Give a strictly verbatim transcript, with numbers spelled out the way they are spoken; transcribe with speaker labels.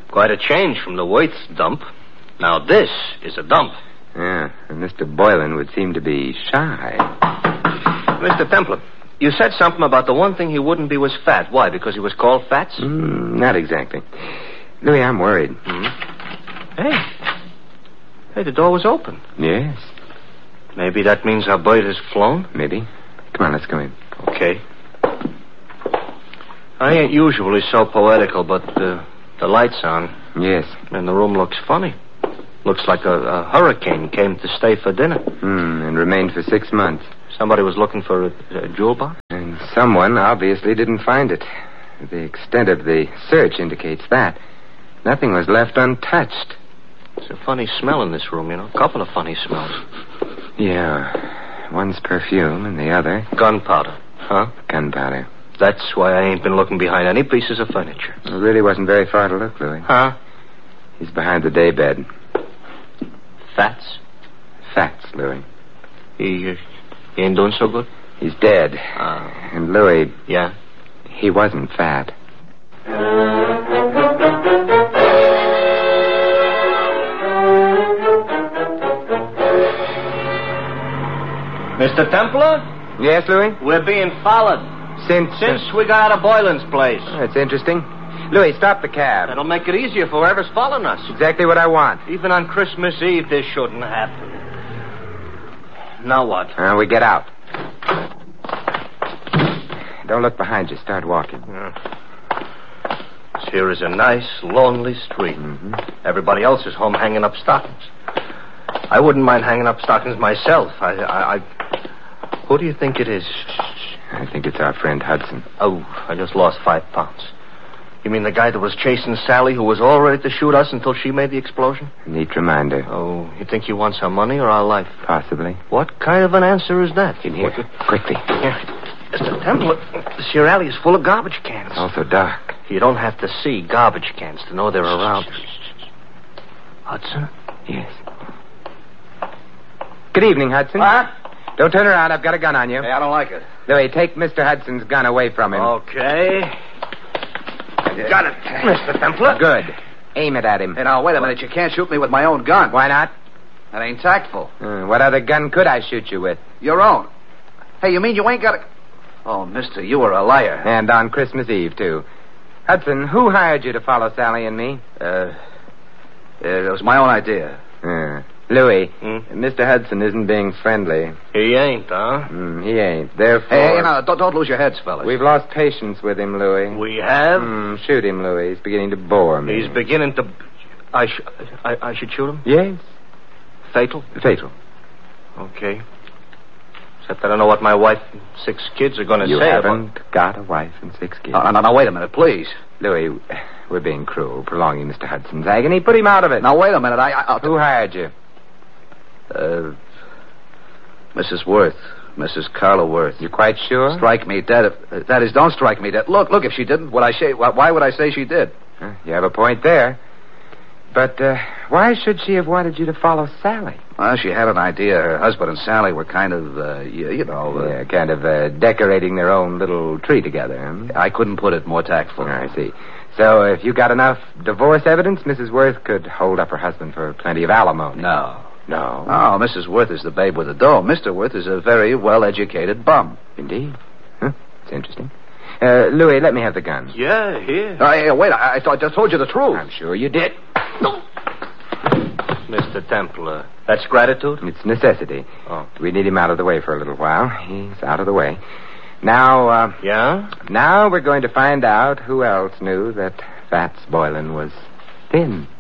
Speaker 1: Quite a change from the Worth's dump. Now this is a dump.
Speaker 2: Yeah, and Mister Boylan would seem to be shy.
Speaker 1: Mister Templar, you said something about the one thing he wouldn't be was fat. Why, because he was called Fats?
Speaker 2: Mm, not exactly. Louis, I'm worried.
Speaker 1: Mm-hmm. Hey. Hey, the door was open.
Speaker 2: Yes.
Speaker 1: Maybe that means our bird has flown?
Speaker 2: Maybe. Come on, let's go in.
Speaker 1: Okay. I ain't usually so poetical, but uh, the light's on.
Speaker 2: Yes.
Speaker 1: And the room looks funny. Looks like a, a hurricane came to stay for dinner.
Speaker 2: Hmm, and remained for six months.
Speaker 1: Somebody was looking for a, a jewel box?
Speaker 2: And someone obviously didn't find it. The extent of the search indicates that. Nothing was left untouched.
Speaker 1: It's a funny smell in this room, you know. A couple of funny smells.
Speaker 2: Yeah. One's perfume and the other...
Speaker 1: Gunpowder. Huh?
Speaker 2: Gunpowder.
Speaker 1: That's why I ain't been looking behind any pieces of furniture.
Speaker 2: It really wasn't very far to look, Louis.
Speaker 1: Huh?
Speaker 2: He's behind the daybed.
Speaker 1: Fats?
Speaker 2: Fats, Louis.
Speaker 1: He, uh, he ain't doing so good?
Speaker 2: He's dead.
Speaker 1: Uh,
Speaker 2: and Louis...
Speaker 1: Yeah?
Speaker 2: He wasn't fat.
Speaker 1: Mister Templar?
Speaker 2: Yes, Louis?
Speaker 1: We're being followed.
Speaker 2: Since...
Speaker 1: Since we got out of Boylan's place.
Speaker 2: Oh, that's interesting. Louis, stop the cab.
Speaker 1: That'll make it easier for whoever's following us.
Speaker 2: Exactly what I want.
Speaker 1: Even on Christmas Eve, this shouldn't happen. Now what?
Speaker 2: Uh, we get out. Don't look behind you. Start walking.
Speaker 1: Yeah. This here is a nice, lonely street.
Speaker 2: Mm-hmm.
Speaker 1: Everybody else is home hanging up stockings. I wouldn't mind hanging up stockings myself. I, I, I... Who do you think it is?
Speaker 2: I think it's our friend Hudson.
Speaker 1: Oh, I just lost five pounds. You mean the guy that was chasing Sally, who was all ready to shoot us until she made the explosion?
Speaker 2: Neat reminder.
Speaker 1: Oh, you think he wants our money or our life?
Speaker 2: Possibly.
Speaker 1: What kind of an answer is that?
Speaker 2: In here. Quickly.
Speaker 1: Here. Mister Temple, this here alley is full of garbage cans.
Speaker 2: It's also dark.
Speaker 1: You don't have to see garbage cans to know they're around. Hudson?
Speaker 2: Yes. Good evening, Hudson.
Speaker 1: What?
Speaker 2: Don't turn around. I've got a gun on you.
Speaker 1: Hey, I don't like it.
Speaker 2: Louis, take Mister Hudson's gun away from him.
Speaker 1: Okay. Got it, Mister Templar.
Speaker 2: Good. Aim it at him.
Speaker 3: Hey, now, wait a minute. You can't shoot me with my own gun.
Speaker 2: Why not?
Speaker 3: That ain't tactful.
Speaker 2: Uh, what other gun could I shoot you with?
Speaker 3: Your own. Hey, you mean you ain't got a... Oh, mister, you were a liar.
Speaker 2: And on Christmas Eve, too. Hudson, who hired you to follow Sally and me?
Speaker 3: Uh, it was my own idea.
Speaker 2: Uh, Louis,
Speaker 1: Hmm?
Speaker 2: Mister Hudson isn't being friendly.
Speaker 1: He ain't, huh?
Speaker 2: Mm, he ain't. Therefore...
Speaker 3: Hey, hey, now, don't, don't lose your heads, fellas.
Speaker 2: We've lost patience with him, Louis.
Speaker 1: We have?
Speaker 2: Mm, shoot him, Louis. He's beginning to bore me.
Speaker 1: He's beginning to... I, sh- I, I should shoot him?
Speaker 2: Yes.
Speaker 1: Fatal?
Speaker 2: Fatal.
Speaker 1: Okay. Except I don't know what my wife and six kids are going to
Speaker 2: You
Speaker 1: say
Speaker 2: haven't
Speaker 1: about...
Speaker 2: got a wife and six kids.
Speaker 3: Now, now, now, wait a minute, please.
Speaker 2: Louis, we're being cruel, prolonging Mister Hudson's agony. Put him out of it.
Speaker 3: Now, wait a minute. I... I I'll...
Speaker 2: Who hired you?
Speaker 3: Uh... Missus Worth. Missus Carla Worth.
Speaker 2: You quite sure?
Speaker 3: Strike me dead. If, uh, that is, don't strike me dead. Look, look, if she didn't, would I say... Why would I say she did?
Speaker 2: Huh, you have a point there. But uh, why should she have wanted you to follow Sally?
Speaker 3: Well, she had an idea. Her husband and Sally were kind of, uh, you, you know... Uh,
Speaker 2: yeah, kind of uh, decorating their own little tree together. Hmm?
Speaker 3: I couldn't put it more tactful.
Speaker 2: I see. So if you got enough divorce evidence, Missus Worth could hold up her husband for plenty of alimony.
Speaker 3: No.
Speaker 2: No?
Speaker 3: Oh, Missus Worth is the babe with the dough. Mister Worth is a very well-educated bum.
Speaker 2: Indeed. Huh? It's interesting. Uh, Louis, let me have the gun.
Speaker 1: Yeah, here.
Speaker 3: Uh, hey, wait, I, I, thought, I just told you the truth.
Speaker 2: I'm sure you did.
Speaker 1: Mister Templar, that's gratitude?
Speaker 2: It's necessity.
Speaker 1: Oh.
Speaker 2: We need him out of the way for a little while. He's out of the way. Now, uh...
Speaker 1: Yeah?
Speaker 2: Now we're going to find out who else knew that Fats Boylan was thin.